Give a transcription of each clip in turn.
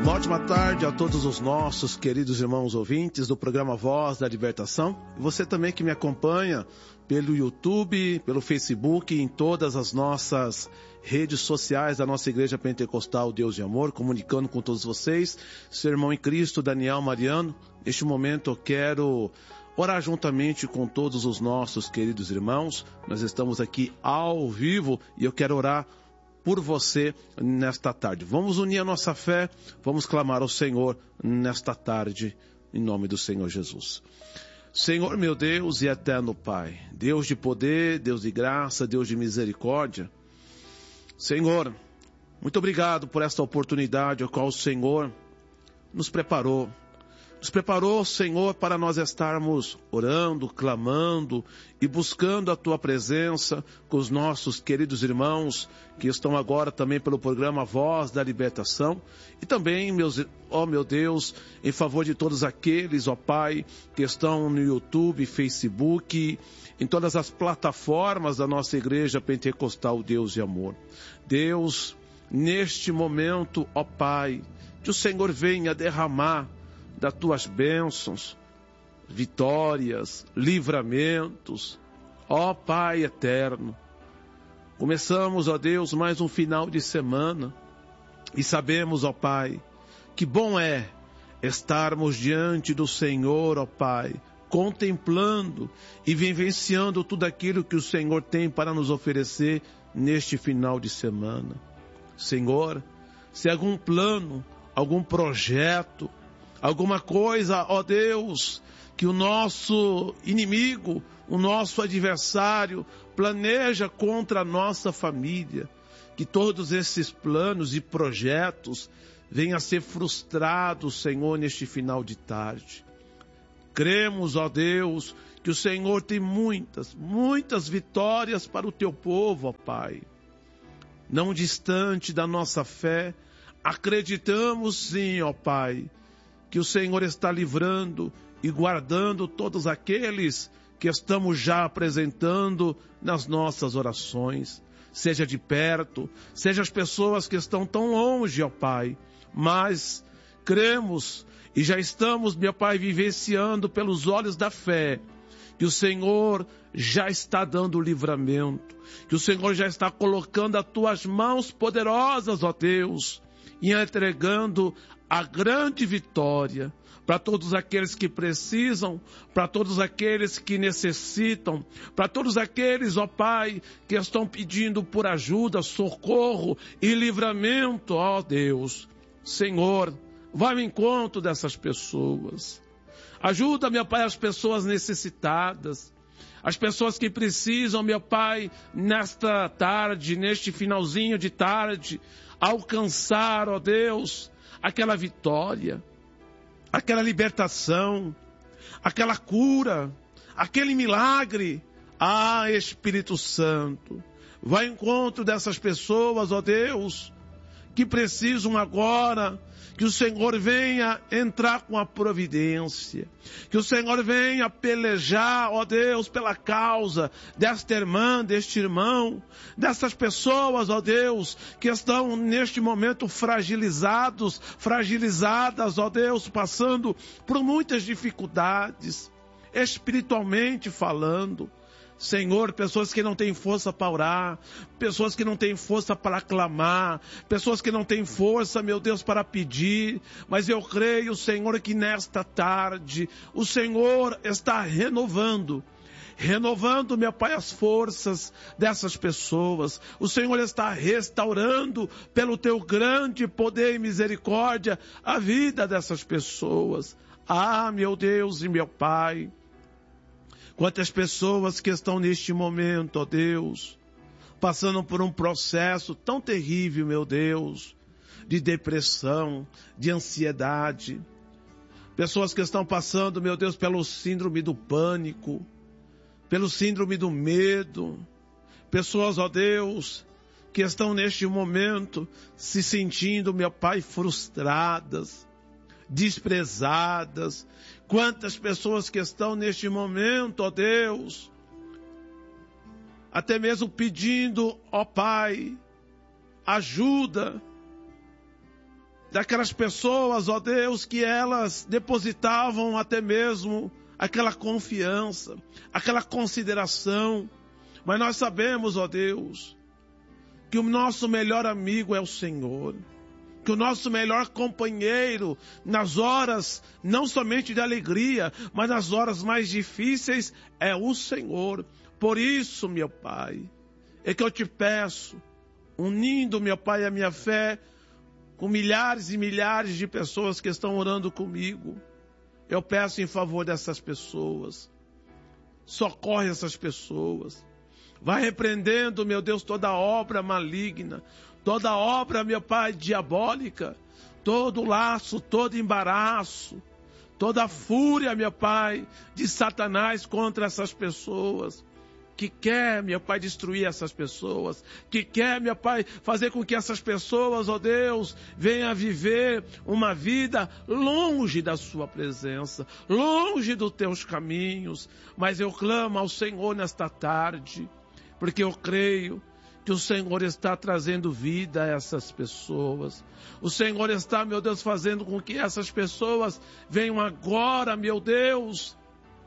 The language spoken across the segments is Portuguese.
Uma ótima tarde a todos os nossos queridos irmãos ouvintes do programa Voz da Libertação. E você também que me acompanha pelo YouTube, pelo Facebook, em todas as nossas redes sociais da nossa Igreja Pentecostal Deus de Amor, comunicando com todos vocês. Seu irmão em Cristo, Daniel Mariano. Neste momento eu quero orar juntamente com todos os nossos queridos irmãos. Nós estamos aqui ao vivo e eu quero orar por você nesta tarde. Vamos unir a nossa fé, vamos clamar ao Senhor nesta tarde, em nome do Senhor Jesus. Senhor meu Deus e eterno Pai, Deus de poder, Deus de graça, Deus de misericórdia. Senhor, muito obrigado por esta oportunidade a qual o Senhor nos preparou. Nos preparou, Senhor, para nós estarmos orando, clamando e buscando a Tua presença com os nossos queridos irmãos que estão agora também pelo programa Voz da Libertação e também, ó meu Deus, em favor de todos aqueles, ó Pai, que estão no YouTube, Facebook, em todas as plataformas da nossa Igreja Pentecostal Deus de Amor. Deus, neste momento, ó Pai, que o Senhor venha derramar das tuas bênçãos, vitórias, livramentos, ó Pai eterno. Começamos, ó Deus, mais um final de semana e sabemos, ó Pai, que bom é estarmos diante do Senhor, ó Pai, contemplando e vivenciando tudo aquilo que o Senhor tem para nos oferecer neste final de semana. Senhor, se algum plano, algum projeto, alguma coisa, ó Deus, que o nosso inimigo, o nosso adversário planeja contra a nossa família, que todos esses planos e projetos venham a ser frustrados, Senhor, neste final de tarde. Cremos, ó Deus, que o Senhor tem muitas vitórias para o teu povo, ó Pai. Não distante da nossa fé, acreditamos sim, ó Pai, que o Senhor está livrando e guardando todos aqueles que estamos já apresentando nas nossas orações, seja de perto, seja as pessoas que estão tão longe, ó Pai, mas cremos e já estamos, meu Pai, vivenciando pelos olhos da fé, que o Senhor já está dando o livramento, que o Senhor já está colocando as tuas mãos poderosas, ó Deus, e entregando a grande vitória para todos aqueles que precisam, para todos aqueles que necessitam, para todos aqueles, ó Pai, que estão pedindo por ajuda, socorro e livramento, ó Deus. Senhor, vai ao encontro dessas pessoas. Ajuda, meu Pai, as pessoas necessitadas, as pessoas que precisam, meu Pai, nesta tarde, neste finalzinho de tarde, alcançar, ó Deus, aquela vitória, aquela libertação, aquela cura, aquele milagre. Ah, Espírito Santo, vai ao encontro dessas pessoas, ó Deus, que precisam agora, que o Senhor venha entrar com a providência, que o Senhor venha pelejar, ó Deus, pela causa desta irmã, deste irmão, dessas pessoas, ó Deus, que estão neste momento fragilizadas, ó Deus, passando por muitas dificuldades, espiritualmente falando. Senhor, pessoas que não têm força para orar, pessoas que não têm força para clamar, pessoas que não têm força, meu Deus, para pedir, mas eu creio, Senhor, que nesta tarde o Senhor está renovando, meu Pai, as forças dessas pessoas. O Senhor está restaurando pelo teu grande poder e misericórdia a vida dessas pessoas. Ah, meu Deus e meu Pai, quantas pessoas que estão neste momento, ó Deus, passando por um processo tão terrível, meu Deus, de depressão, de ansiedade. Pessoas que estão passando, meu Deus, pelo síndrome do pânico, pelo síndrome do medo. Pessoas, ó Deus, que estão neste momento se sentindo, meu Pai, frustradas, desprezadas. Quantas pessoas que estão neste momento, ó Deus, até mesmo pedindo, ó Pai, ajuda, daquelas pessoas, ó Deus, que elas depositavam até mesmo aquela confiança, aquela consideração. Mas nós sabemos, ó Deus, que o nosso melhor amigo é o Senhor. Que o nosso melhor companheiro nas horas não somente de alegria, mas nas horas mais difíceis é o Senhor. Por isso, meu Pai, é que eu te peço, unindo, meu Pai, a minha fé com milhares e milhares de pessoas que estão orando comigo, eu peço em favor dessas pessoas. Socorre essas pessoas. Vai repreendendo, meu Deus, toda obra maligna, toda obra, meu Pai, diabólica, todo laço, todo embaraço, toda fúria, meu Pai, de Satanás contra essas pessoas, que quer, meu Pai, destruir essas pessoas, que quer, meu Pai, fazer com que essas pessoas, ó Deus, venham a viver uma vida longe da sua presença, longe dos teus caminhos. Mas eu clamo ao Senhor nesta tarde, porque eu creio que o Senhor está trazendo vida a essas pessoas. O Senhor está, meu Deus, fazendo com que essas pessoas venham agora, meu Deus,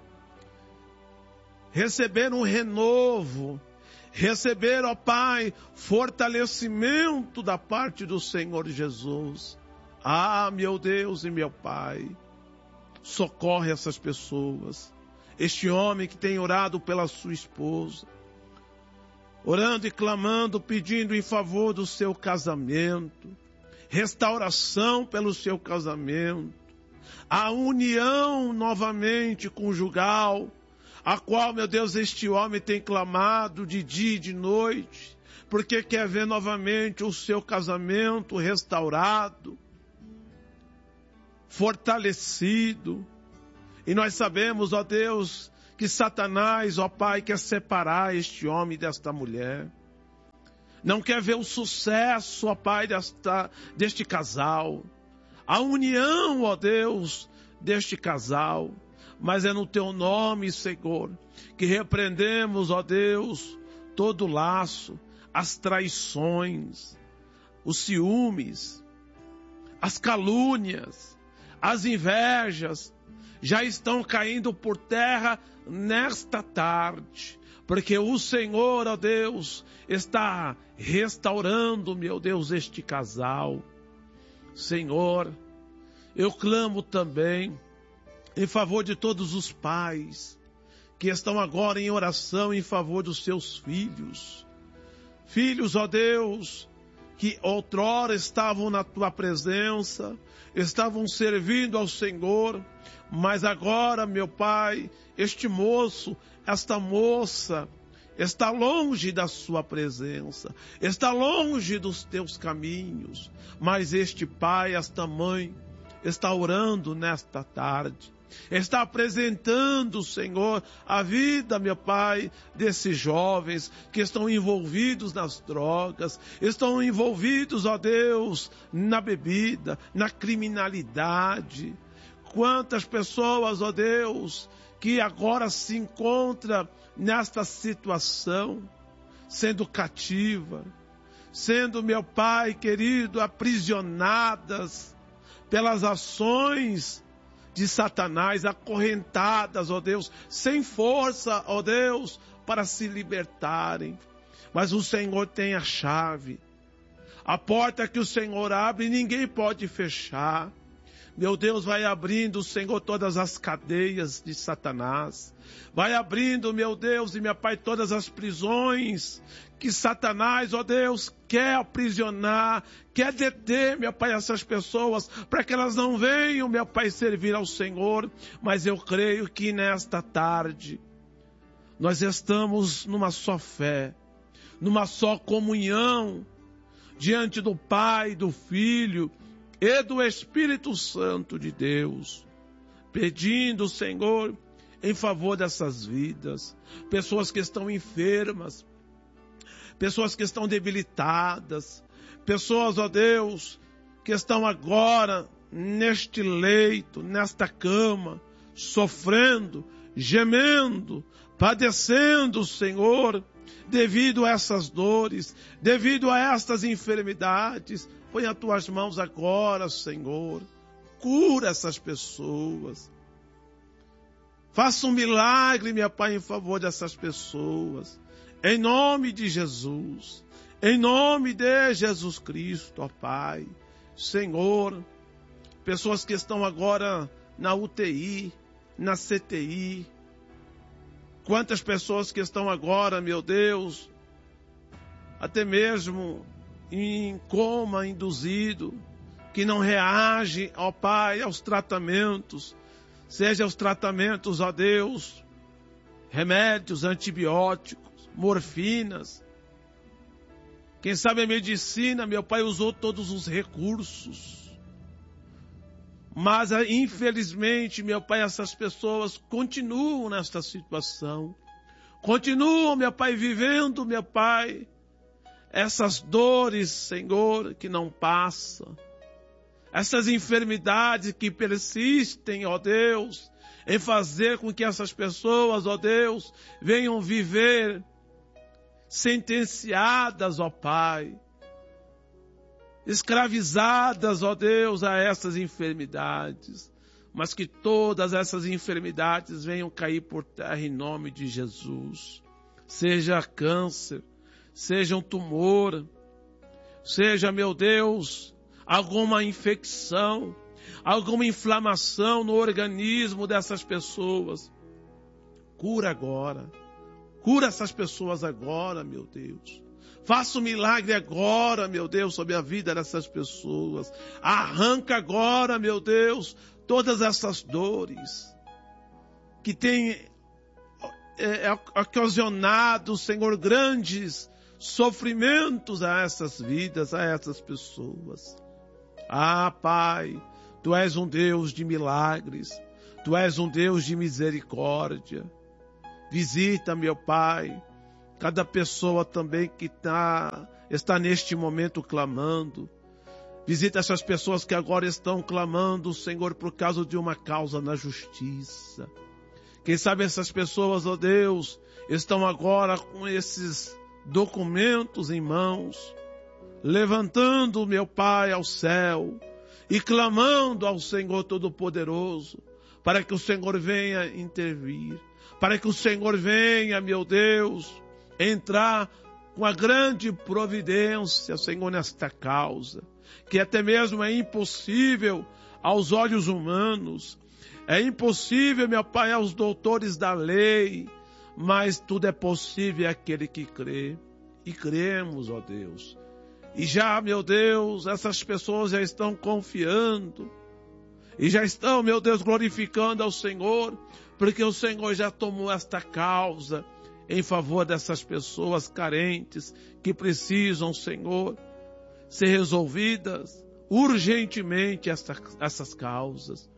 receber um renovo, receber, ó Pai, fortalecimento da parte do Senhor Jesus. Ah, meu Deus e meu Pai, socorre essas pessoas. Este homem que tem orado pela sua esposa, orando e clamando, pedindo em favor do seu casamento, restauração pelo seu casamento, a união novamente conjugal, a qual, meu Deus, este homem tem clamado de dia e de noite, porque quer ver novamente o seu casamento restaurado, fortalecido. E nós sabemos, ó Deus, que Satanás, ó Pai, quer separar este homem desta mulher. Não quer ver o sucesso, ó Pai, deste casal. A união, ó Deus, deste casal. Mas é no teu nome, Senhor, que repreendemos, ó Deus, todo laço, as traições, os ciúmes, as calúnias, as invejas, já estão caindo por terra nesta tarde, porque o Senhor, ó Deus, está restaurando, meu Deus, este casal. Senhor, eu clamo também em favor de todos os pais que estão agora em oração em favor dos seus filhos. Filhos, ó Deus, que outrora estavam na tua presença, estavam servindo ao Senhor, mas agora, meu Pai, este moço, esta moça, está longe da sua presença, está longe dos teus caminhos, mas este pai, esta mãe, está orando nesta tarde, está apresentando, Senhor, a vida, meu Pai, desses jovens que estão envolvidos nas drogas, estão envolvidos, ó Deus, na bebida, na criminalidade. Quantas pessoas, ó Deus, que agora se encontram nesta situação, sendo cativa, sendo, meu Pai querido, aprisionadas pelas ações de Satanás, acorrentadas, ó Deus, sem força, ó Deus, para se libertarem. Mas o Senhor tem a chave. A porta que o Senhor abre, ninguém pode fechar. Meu Deus, vai abrindo, Senhor, todas as cadeias de Satanás. Vai abrindo, meu Deus e meu Pai, todas as prisões que Satanás, ó Deus, quer aprisionar, quer deter, meu Pai, essas pessoas, para que elas não venham, meu Pai, servir ao Senhor. Mas eu creio que nesta tarde, nós estamos numa só fé, numa só comunhão, diante do Pai, do Filho e do Espírito Santo de Deus, pedindo, Senhor, em favor dessas vidas, pessoas que estão enfermas, pessoas que estão debilitadas, pessoas, ó Deus, que estão agora neste leito, nesta cama, sofrendo, gemendo, padecendo, Senhor, devido a essas dores, devido a estas enfermidades. Põe as tuas mãos agora, Senhor. Cura essas pessoas. Faça um milagre, meu Pai, em favor dessas pessoas. Em nome de Jesus. Em nome de Jesus Cristo, ó Pai. Senhor, pessoas que estão agora na UTI, na CTI. Quantas pessoas que estão agora, meu Deus, até mesmo em coma induzido, que não reagem, ó Pai, aos tratamentos, seja os tratamentos, ó Deus, remédios, antibióticos, morfinas. Quem sabe a medicina, meu Pai, usou todos os recursos. Mas, infelizmente, meu Pai, essas pessoas continuam nesta situação. Continuam, meu Pai, vivendo, meu Pai, essas dores, Senhor, que não passam. Essas enfermidades que persistem, ó Deus, em fazer com que essas pessoas, ó Deus, venham viver sentenciadas, ó Pai, escravizadas, ó Deus, a essas enfermidades, mas que todas essas enfermidades venham cair por terra em nome de Jesus. Seja câncer, seja um tumor, seja, meu Deus, alguma infecção, alguma inflamação no organismo dessas pessoas. Cura agora. Cura essas pessoas agora, meu Deus. Faça um milagre agora, meu Deus, sobre a vida dessas pessoas. Arranca agora, meu Deus, todas essas dores que têm ocasionado, Senhor, grandes sofrimentos a essas vidas, a essas pessoas. Ah, Pai, Tu és um Deus de milagres. Tu és um Deus de misericórdia. Visita, meu Pai, cada pessoa também que está neste momento clamando. Visita essas pessoas que agora estão clamando, Senhor, por causa de uma causa na justiça. Quem sabe essas pessoas, ó Deus, estão agora com esses documentos em mãos, levantando, meu Pai, ao céu e clamando ao Senhor Todo-Poderoso, para que o Senhor venha intervir. Para que o Senhor venha, meu Deus, entrar com a grande providência, Senhor, nesta causa, que até mesmo é impossível aos olhos humanos, é impossível, meu Pai, aos doutores da lei, mas tudo é possível àquele que crê. E cremos, ó Deus. E já, meu Deus, essas pessoas já estão confiando, e já estão, meu Deus, glorificando ao Senhor, porque o Senhor já tomou esta causa em favor dessas pessoas carentes que precisam, Senhor, ser resolvidas urgentemente essas causas.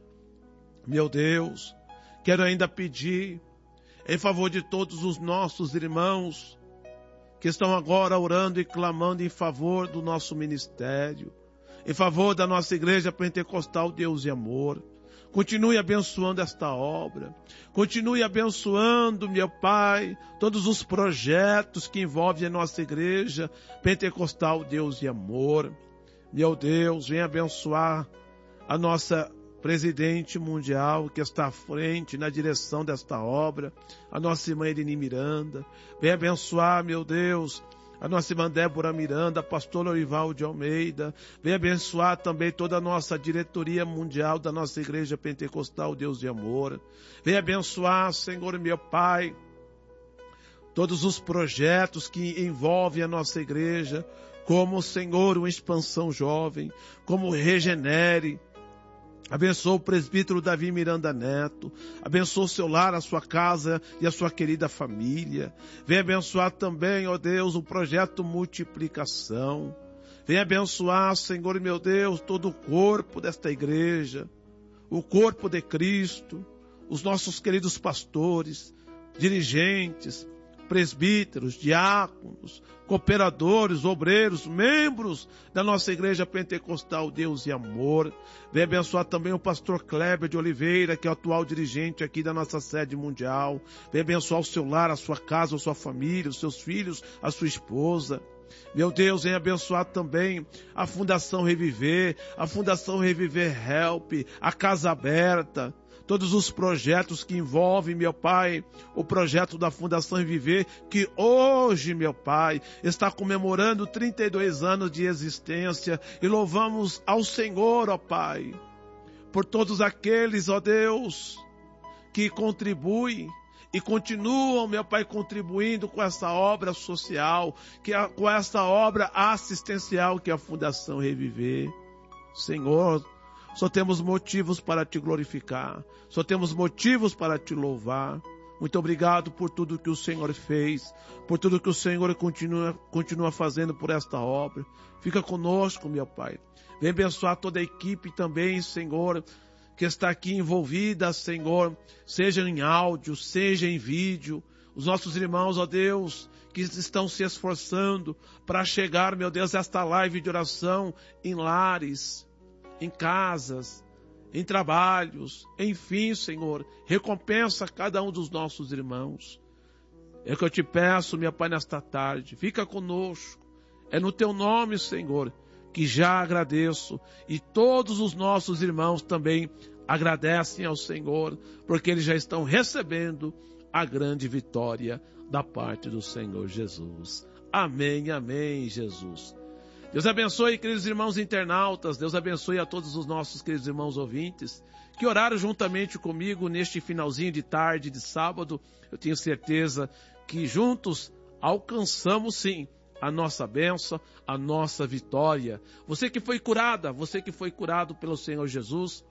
Meu Deus, quero ainda pedir em favor de todos os nossos irmãos que estão agora orando e clamando em favor do nosso ministério, em favor da nossa igreja pentecostal Deus e Amor. Continue abençoando esta obra. Continue abençoando, meu Pai, todos os projetos que envolvem a nossa igreja pentecostal Deus e Amor. Meu Deus, venha abençoar a nossa presidente mundial que está à frente, na direção desta obra, a nossa irmã Elini Miranda. Venha abençoar, meu Deus, a nossa irmã Débora Miranda, a pastora Orivaldo de Almeida. Venha abençoar também toda a nossa diretoria mundial da nossa igreja pentecostal Deus de Amor. Venha abençoar, Senhor, meu Pai, todos os projetos que envolvem a nossa igreja, como, Senhor, uma expansão jovem, como Regenere. Abençoa o presbítero Davi Miranda Neto. Abençoa o seu lar, a sua casa e a sua querida família. Venha abençoar também, ó Deus, o projeto Multiplicação. Venha abençoar, Senhor meu Deus, todo o corpo desta igreja, o corpo de Cristo, os nossos queridos pastores, dirigentes, presbíteros, diáconos, cooperadores, obreiros, membros da nossa igreja pentecostal Deus e Amor. Venha abençoar também o pastor Kleber de Oliveira, que é o atual dirigente aqui da nossa sede mundial. Venha abençoar o seu lar, a sua casa, a sua família, os seus filhos, a sua esposa. Meu Deus, venha abençoar também a Fundação Reviver, a Fundação Reviver Help, a Casa Aberta, todos os projetos que envolvem, meu Pai, o projeto da Fundação Reviver, que hoje, meu Pai, está comemorando 32 anos de existência, e louvamos ao Senhor, ó Pai, por todos aqueles, ó Deus, que contribuem e continuam, meu Pai, contribuindo com essa obra social, com essa obra assistencial que é a Fundação Reviver. Senhor, só temos motivos para te glorificar, só temos motivos para te louvar. Muito obrigado por tudo que o Senhor fez, por tudo que o Senhor continua fazendo por esta obra. Fica conosco, meu Pai. Vem abençoar toda a equipe também, Senhor, que está aqui envolvida, Senhor, seja em áudio, seja em vídeo. Os nossos irmãos, ó Deus, que estão se esforçando para chegar, meu Deus, a esta live de oração em lares, em casas, em trabalhos, enfim, Senhor, recompensa cada um dos nossos irmãos. É o que eu te peço, meu Pai, nesta tarde, fica conosco. É no teu nome, Senhor, que já agradeço, e todos os nossos irmãos também agradecem ao Senhor, porque eles já estão recebendo a grande vitória da parte do Senhor Jesus. Amém, amém, Jesus. Deus abençoe, queridos irmãos internautas, Deus abençoe a todos os nossos queridos irmãos ouvintes, que oraram juntamente comigo neste finalzinho de tarde de sábado. Eu tenho certeza que juntos alcançamos sim a nossa bênção, a nossa vitória. Você que foi curada, você que foi curado pelo Senhor Jesus,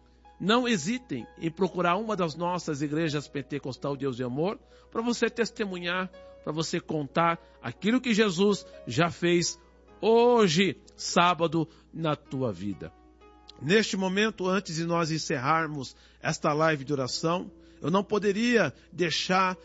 não hesitem em procurar uma das nossas igrejas pentecostal Deus e Amor, para você testemunhar, para você contar aquilo que Jesus já fez hoje, sábado, na tua vida. Neste momento, antes de nós encerrarmos esta live de oração, eu não poderia deixar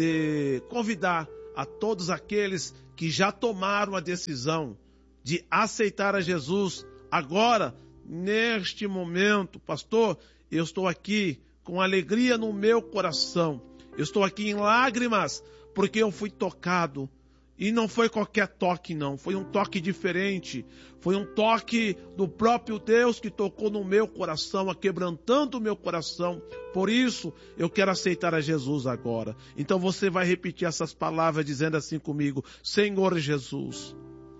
de convidar a todos aqueles que já tomaram a decisão de aceitar a Jesus agora, neste momento. Pastor, eu estou aqui com alegria no meu coração, eu estou aqui em lágrimas, porque eu fui tocado. E não foi qualquer toque, não. Foi um toque diferente. Foi um toque do próprio Deus que tocou no meu coração, aquebrantando o meu coração. Por isso, eu quero aceitar a Jesus agora. Então você vai repetir essas palavras dizendo assim comigo: Senhor Jesus,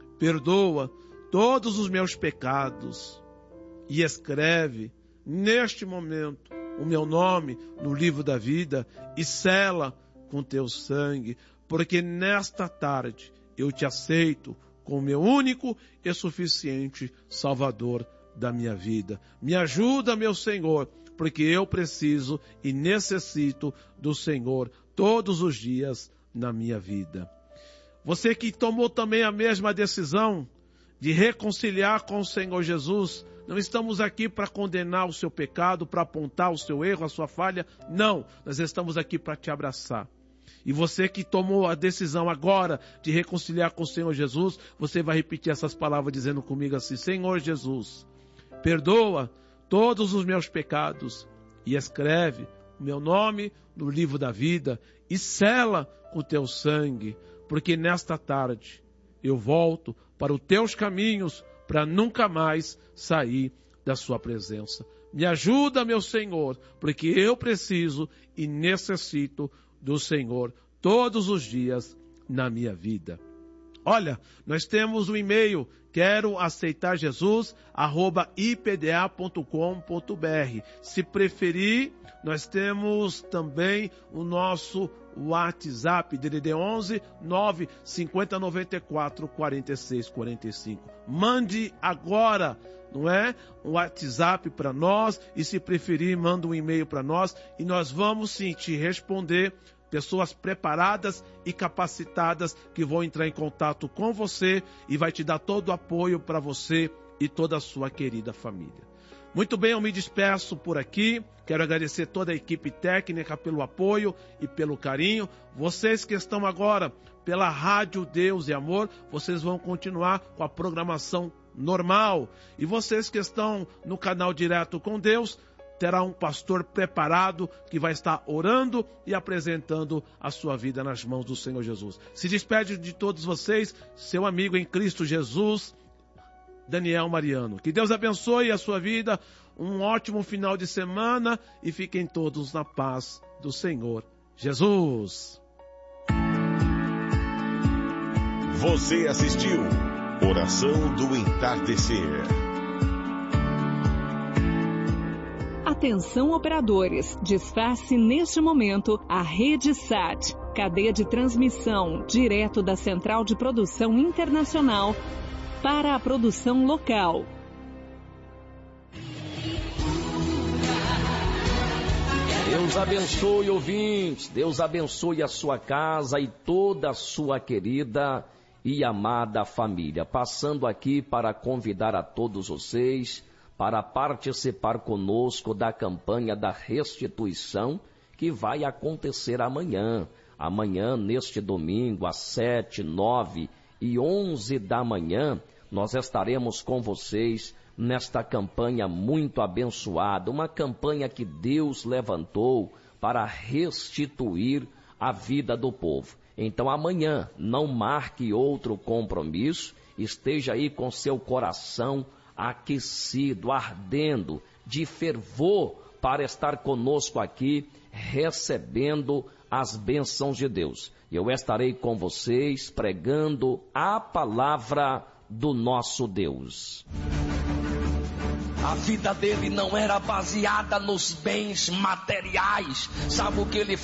perdoa todos os meus pecados e escreve neste momento o meu nome no livro da vida e sela com teu sangue. Porque nesta tarde eu te aceito como meu único e suficiente Salvador da minha vida. Me ajuda, meu Senhor, porque eu preciso e necessito do Senhor todos os dias na minha vida. Você que tomou também a mesma decisão de reconciliar com o Senhor Jesus, não estamos aqui para condenar o seu pecado, para apontar o seu erro, a sua falha. Não, nós estamos aqui para te abraçar. E você que tomou a decisão agora de reconciliar com o Senhor Jesus, você vai repetir essas palavras dizendo comigo assim: Senhor Jesus, perdoa todos os meus pecados e escreve o meu nome no livro da vida e sela com o teu sangue, porque nesta tarde eu volto para os teus caminhos para nunca mais sair da sua presença. Me ajuda, meu Senhor, porque eu preciso e necessito do Senhor todos os dias na minha vida. Olha, nós temos um e-mail, quero aceitar Jesus, @ipda.com.br. Se preferir, nós temos também o nosso WhatsApp, DDD 11 9 50 94 46 45. Mande agora, não é? Um WhatsApp para nós, e se preferir, manda um e-mail para nós e nós vamos sim te responder. Pessoas preparadas e capacitadas que vão entrar em contato com você e vai te dar todo o apoio para você e toda a sua querida família. Muito bem, eu me despeço por aqui. Quero agradecer toda a equipe técnica pelo apoio e pelo carinho. Vocês que estão agora pela Rádio Deus e Amor, vocês vão continuar com a programação normal. E vocês que estão no canal Direto com Deus, terá um pastor preparado que vai estar orando e apresentando a sua vida nas mãos do Senhor Jesus. Se despede de todos vocês, seu amigo em Cristo Jesus, Daniel Mariano. Que Deus abençoe a sua vida, um ótimo final de semana e fiquem todos na paz do Senhor Jesus. Você assistiu Oração do Entardecer. Atenção operadores, desface neste momento a Rede SAT, cadeia de transmissão direto da Central de Produção Internacional para a produção local. Deus abençoe, ouvintes, Deus abençoe a sua casa e toda a sua querida e amada família. Passando aqui para convidar a todos vocês para participar conosco da campanha da restituição que vai acontecer amanhã. Amanhã, neste domingo, às 7, 9 e 11 da manhã, nós estaremos com vocês nesta campanha muito abençoada, uma campanha que Deus levantou para restituir a vida do povo. Então amanhã, não marque outro compromisso, esteja aí com seu coração aquecido, ardendo de fervor para estar conosco aqui, recebendo as bênçãos de Deus. Eu estarei com vocês pregando a palavra do nosso Deus. A vida dele não era baseada nos bens materiais. Sabe o que ele